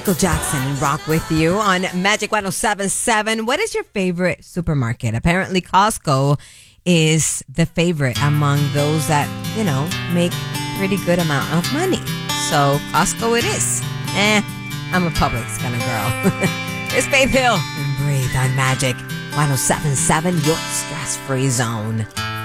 Michael Jackson and Rock with you on Magic 107.7. What is your favorite supermarket? Apparently Costco is the favorite among those that, make pretty good amount of money. So Costco it is. I'm a Publix kind of girl. Here's Faith Hill and Breathe on Magic 107.7, your stress-free zone.